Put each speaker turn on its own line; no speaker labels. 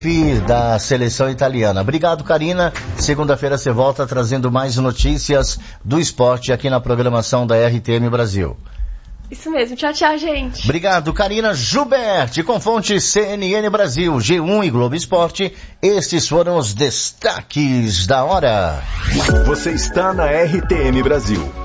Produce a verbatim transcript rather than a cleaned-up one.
da seleção italiana. Obrigado, Karina. Segunda-feira você volta trazendo mais notícias do esporte aqui na programação da R T M Brasil.
Isso mesmo. Tchau, tchau, gente.
Obrigado, Karina Gilberti, com fonte C N N Brasil, G um e Globo Esporte. Estes foram os destaques da hora.
Você está na R T M Brasil.